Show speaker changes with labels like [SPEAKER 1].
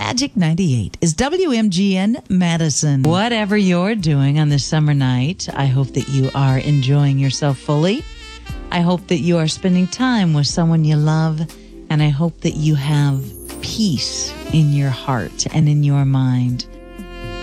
[SPEAKER 1] Magic 98 is WMGN Madison. Whatever you're doing on this summer night, I hope that you are enjoying yourself fully. I hope that you are spending time with someone you love, and I hope that you have peace in your heart and in your mind.